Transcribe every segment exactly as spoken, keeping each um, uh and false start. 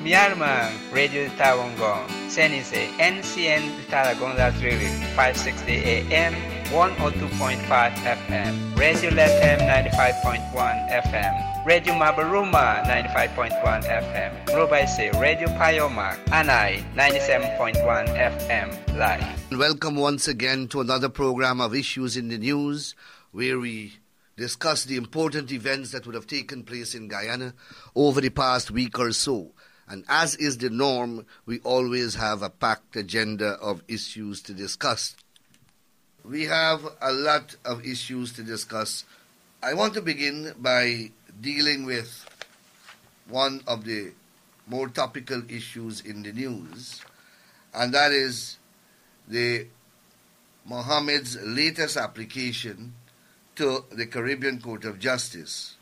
Myanmar, Radio Tawangong, Senise, N C N Talagonda Trivi, five sixty A M, one oh two point five F M, Radio Lethem ninety-five point one F M, Radio Mabaruma ninety-five point one F M, Robaise, Radio Payomak, Anai ninety-seven point one F M, live. Welcome once again to another program of Issues in the News, where we discuss the important events that would have taken place in Guyana over the past week or so. And as is the norm, we always have a packed agenda of issues to discuss. We have a lot of issues to discuss. I want to begin by dealing with one of the more topical issues in the news, and that is the Mohammed's latest application to the Caribbean Court of Justice.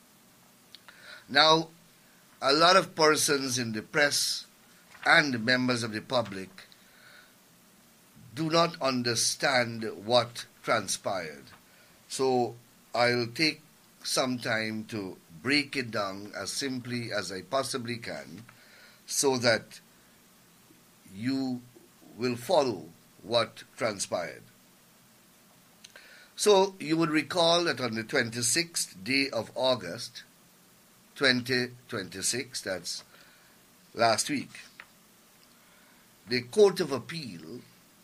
Now, a lot of persons in the press and members of the public do not understand what transpired. So I'll take some time to break it down as simply as I possibly can so that you will follow what transpired. So you would recall that on the twenty-sixth day of August, twenty twenty-six, that's last week, the Court of Appeal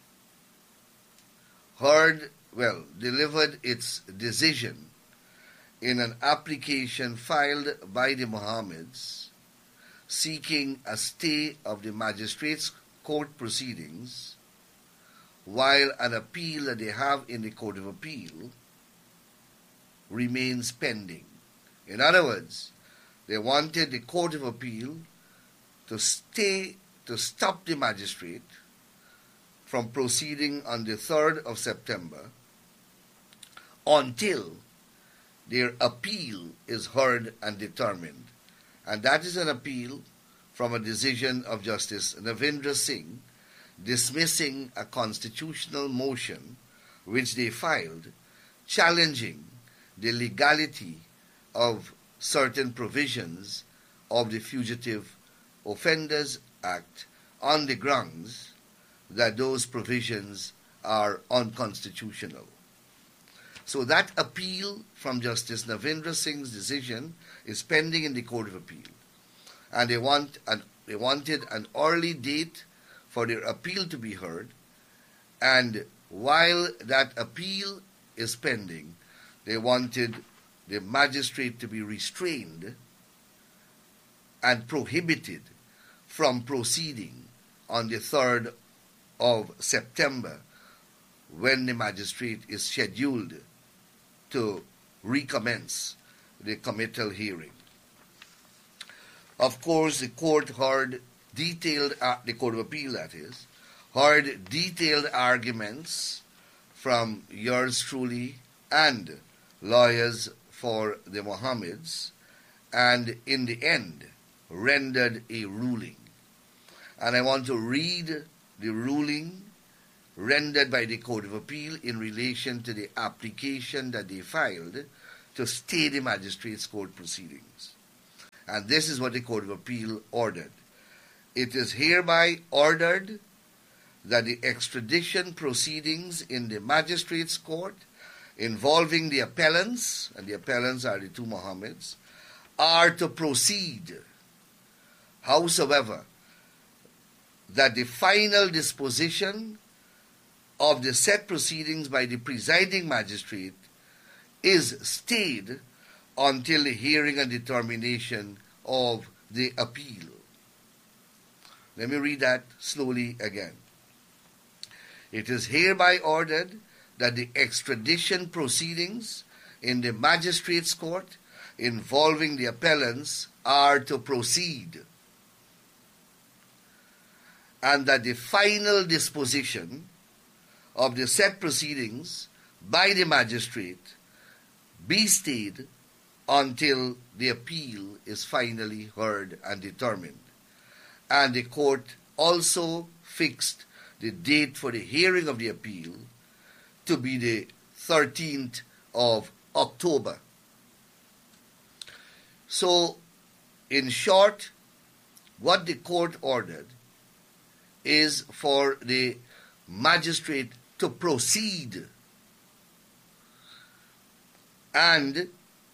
heard, well, delivered its decision in an application filed by the Mohammeds seeking a stay of the magistrates' court proceedings while an appeal that they have in the Court of Appeal remains pending. In other words, they wanted the Court of Appeal to stay, to stop the magistrate from proceeding on the third of September until their appeal is heard and determined. And that is an appeal from a decision of Justice Navindra Singh dismissing a constitutional motion which they filed challenging the legality of certain provisions of the Fugitive Offenders Act on the grounds that those provisions are unconstitutional. So that appeal from Justice Navindra Singh's decision is pending in the Court of Appeal. And they want an, they wanted an early date for their appeal to be heard. And while that appeal is pending, they wanted the magistrate to be restrained and prohibited from proceeding on the third of September when the magistrate is scheduled to recommence the committal hearing. Of course, the court heard detailed, uh, the Court of Appeal that is, heard detailed arguments from yours truly and lawyers for the Mohammeds, and in the end rendered a ruling. And I want to read the ruling rendered by the Court of Appeal in relation to the application that they filed to stay the magistrates' court proceedings. And this is what the Court of Appeal ordered. It is hereby ordered that the extradition proceedings in the magistrates' court involving the appellants, and the appellants are the two Mohammeds, are to proceed. Howsoever, that the final disposition of the said proceedings by the presiding magistrate is stayed until the hearing and determination of the appeal. Let me read that slowly again. It is hereby ordered that the extradition proceedings in the magistrates' court involving the appellants are to proceed, and that the final disposition of the said proceedings by the magistrate be stayed until the appeal is finally heard and determined. And the court also fixed the date for the hearing of the appeal to be the thirteenth of October. So, in short, what the court ordered is for the magistrate to proceed and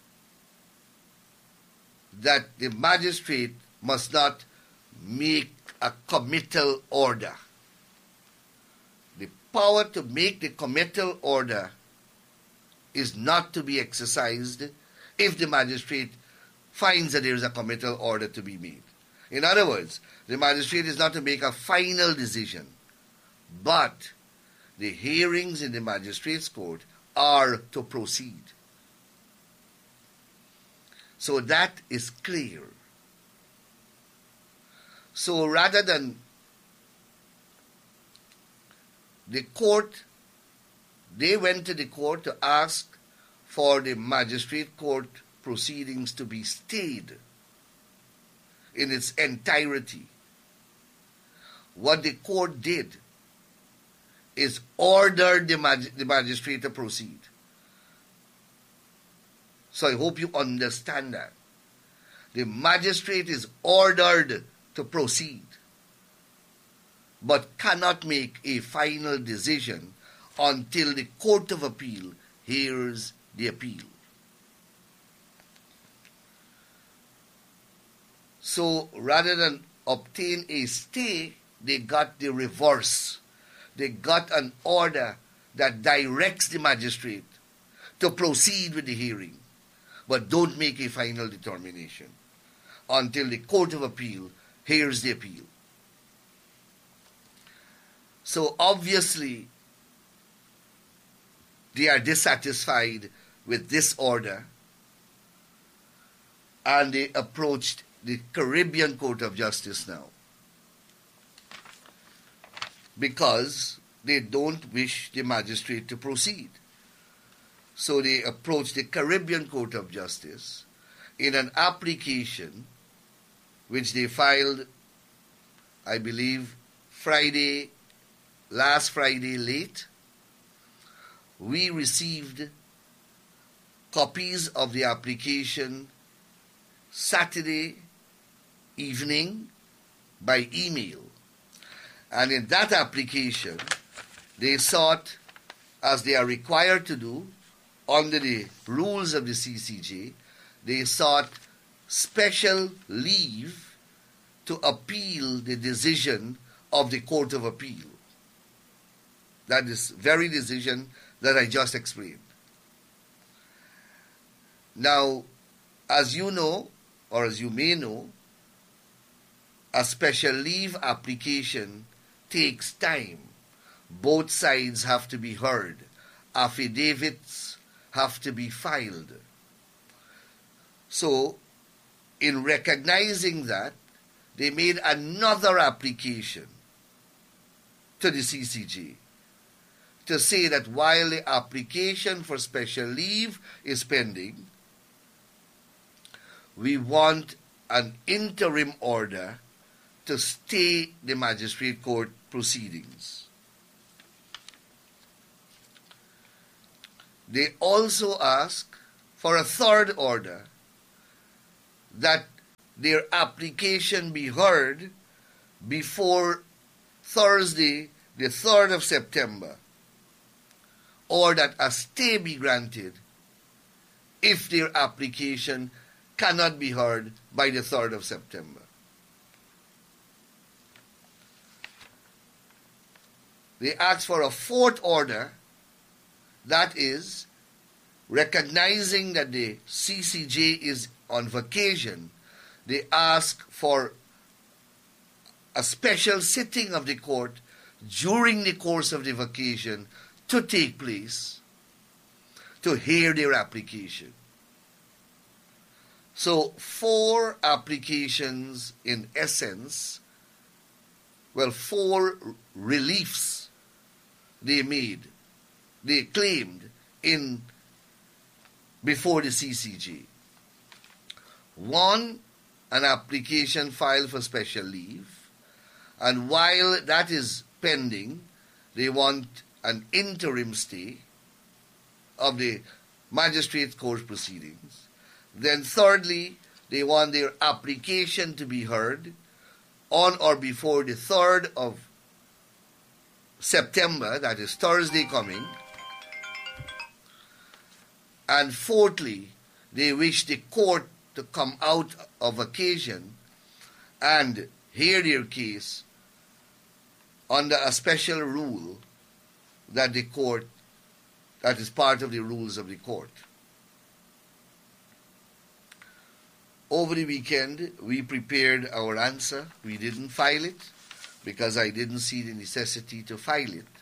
that the magistrate must not make a committal order. The power to make the committal order is not to be exercised if the magistrate finds that there is a committal order to be made. In other words, the magistrate is not to make a final decision, but the hearings in the magistrate's court are to proceed. So that is clear. So rather than the court, they went to the court to ask for the magistrate court proceedings to be stayed in its entirety. What the court did is order the, mag- the magistrate to proceed. So I hope you understand that. The magistrate is ordered to proceed, but cannot make a final decision until the Court of Appeal hears the appeal. So rather than obtain a stay, they got the reverse. They got an order that directs the magistrate to proceed with the hearing, but don't make a final determination until the Court of Appeal hears the appeal. So obviously, they are dissatisfied with this order, and they approached the Caribbean Court of Justice now because they don't wish the magistrate to proceed. So they approached the Caribbean Court of Justice in an application which they filed, I believe, Friday, last Friday late. We received copies of the application Saturday evening by email. And in that application, they sought, as they are required to do, under the rules of the C C J, they sought special leave to appeal the decision of the Court of Appeal. That is very decision that I just explained. Now, as you know, or as you may know, a special leave application takes time. Both sides have to be heard. Affidavits have to be filed. So, in recognizing that, they made another application to the C C J to say that while the application for special leave is pending, we want an interim order to stay the magistrate court proceedings. They also ask for a third order that their application be heard before Thursday, the third of September, or that a stay be granted if their application cannot be heard by the third of September. They ask for a fourth order, that is, recognizing that the C C J is on vacation, they ask for a special sitting of the court during the course of the vacation to take place to hear their application. So four applications in essence, well, four reliefs they made, they claimed in before the C C J. One, an application filed for special leave, and while that is pending, they want an interim stay of the magistrate court proceedings. Then thirdly, they want their application to be heard on or before the third of September, that is Thursday coming. And fourthly, they wish the court to come out of vacation and hear their case under a special rule that the court, that is part of the rules of the court. Over the weekend, we prepared our answer. We didn't file it because I didn't see the necessity to file it.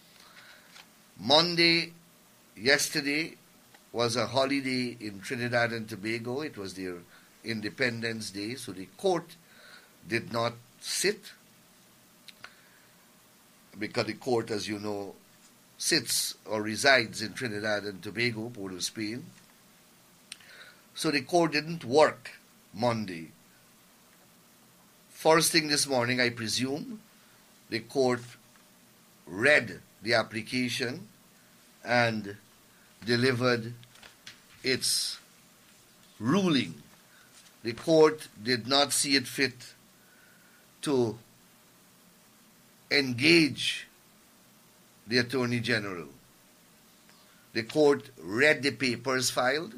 Monday, yesterday, was a holiday in Trinidad and Tobago. It was their Independence Day, so the court did not sit because the court, as you know, sits or resides in Trinidad and Tobago, Port of Spain. So the court didn't work Monday. First thing this morning, I presume, the court read the application and delivered its ruling. The court did not see it fit to engage the Attorney General. The court read the papers filed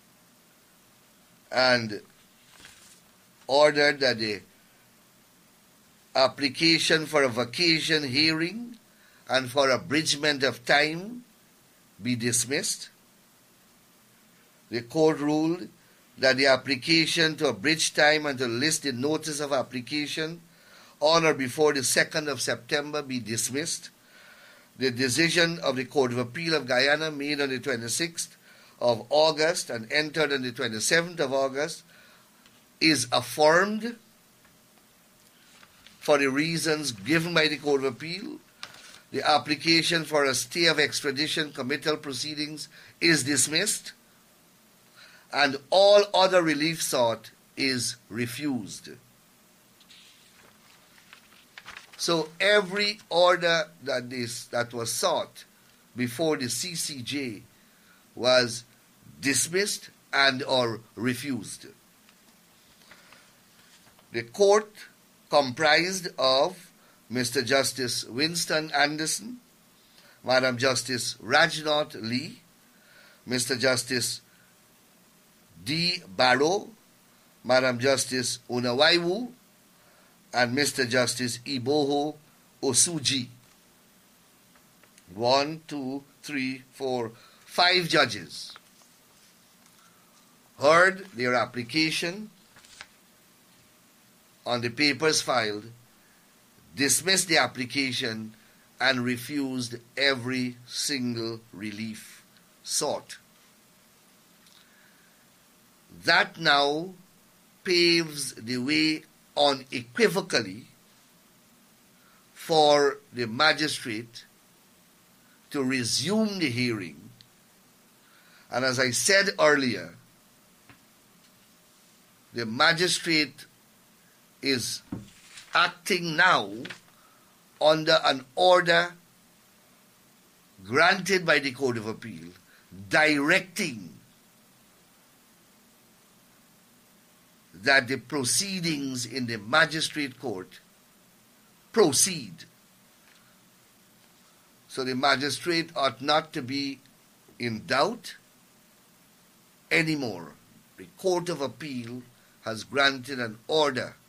and ordered that the application for a vacation hearing and for abridgment of time be dismissed. The court ruled that the application to abridge time and to list the notice of application on or before the second of September be dismissed. The decision of the Court of Appeal of Guyana, made on the twenty-sixth of August and entered on the twenty-seventh of August, is affirmed for the reasons given by the Court of Appeal. The application for a stay of extradition committal proceedings is dismissed, and all other relief sought is refused. So every order that is that was sought before the C C J was dismissed and or refused. The court comprised of Mister Justice Winston Anderson, Madam Justice Rajnath Lee, Mister Justice D. Barrow, Madam Justice Unawaiwu, and Mister Justice Iboho Osuji. One, two, three, four, five judges heard their application on the papers filed, dismissed the application, and refused every single relief sought. That now paves the way unequivocally for the magistrate to resume the hearing. And as I said earlier, the magistrate is acting now under an order granted by the Court of Appeal directing that the proceedings in the magistrate court proceed. So the magistrate ought not to be in doubt anymore. The Court of Appeal has granted an order